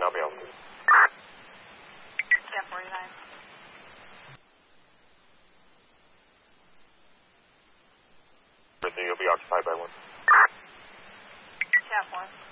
copy altitude. Cat 49. Brittany, you'll be occupied by one. Cat 1.